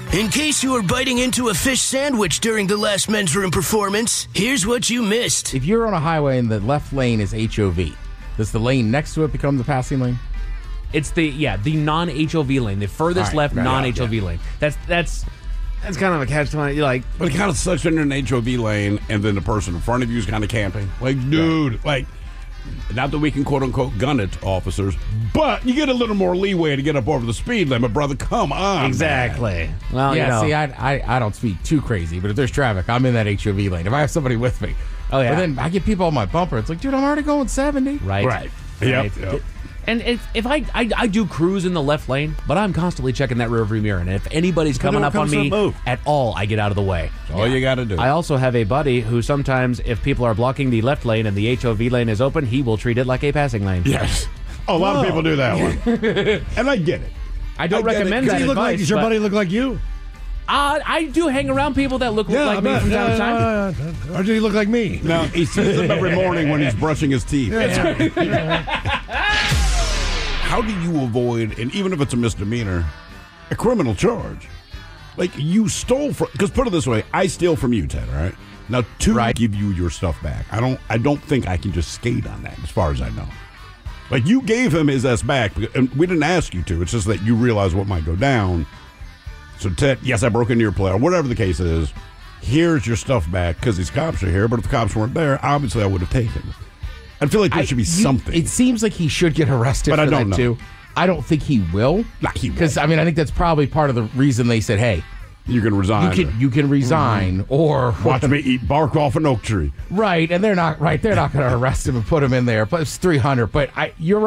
In case you were biting into a fish sandwich during the last men's room performance, here's what you missed. If you're on a highway and the left lane is HOV, does the lane next to it become the passing lane? It's the non-HOV lane, the furthest left non-HOV lane. That's kind of a catch-22. You're like, but it kind of sucks when you're in an HOV lane and then the person in front of you is kind of camping. Like, dude, not that we can quote-unquote gun it, officers, but you get a little more leeway to get up over the speed limit, brother. Come on, exactly. Man. Well, yeah, see, I don't speed too crazy, but if there's traffic, I'm in that HOV lane. If I have somebody with me. Oh, yeah. But then I get people on my bumper. It's like, dude, I'm already going 70. Right. Yep. And if I do cruise in the left lane, but I'm constantly checking that rearview mirror, and if anybody's coming up on me at all, I get out of the way. That's all you got to do. I also have a buddy who sometimes, if people are blocking the left lane and the HOV lane is open, he will treat it like a passing lane. Yes. A lot of people do that one. And I get it. I don't recommend that advice. Does your buddy look like you? I do hang around people that look like me from time to time. Or does he look like me? No, he sees them every morning when he's brushing his teeth. How do you avoid, and even if it's a misdemeanor, a criminal charge? Like, you stole from, because put it this way, I steal from you, Ted, all right? Now, give you your stuff back. I don't think I can just skate on that, as far as I know. Like, you gave him his ass back, and we didn't ask you to. It's just that you realize what might go down. So, Ted, yes, I broke into your play, or whatever the case is. Here's your stuff back, because these cops are here, but if the cops weren't there, obviously I would have taken it. I feel like there should be something. It seems like he should get arrested but for I don't that, know. too. I don't think he will. Nah, he won't. Because, I think that's probably part of the reason they said, hey, you can resign. You can resign, or watch me eat bark off an oak tree. Right, and they're not going to arrest him and put him in there. But it's 300. But you're right.